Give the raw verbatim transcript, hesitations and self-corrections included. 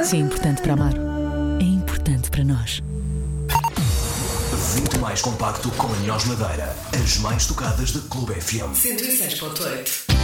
Se é importante para Amaro, é importante para nós. vinte mais compacto com a melhores Madeira. As mais tocadas da Clube F M. cento e seis ponto oito.